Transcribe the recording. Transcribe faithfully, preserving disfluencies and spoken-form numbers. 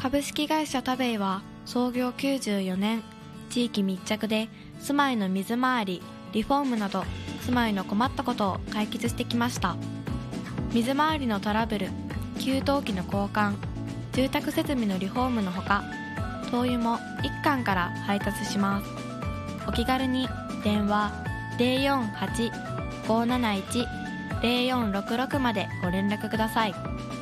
株式会社タベイは創業きゅうじゅうよねん、地域密着で住まいの水回り、リフォームなど住まいの困ったことを解決してきました。水回りのトラブル、給湯器の交換、住宅設備のリフォームのほか、灯油も一貫から配達します。お気軽に電話 ゼロよんはち ごーなないち ゼロよんろくろく までご連絡ください。